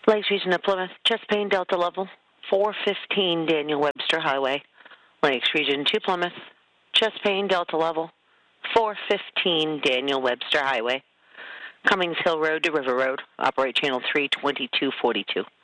Lakes Region of Plymouth, Chesapeake Delta level 415 Daniel Webster Highway. Lakes Region to Plymouth, Chesapeake Delta level 415 Daniel Webster Highway. Cummings Hill Road to River Road. Operate channel 32242.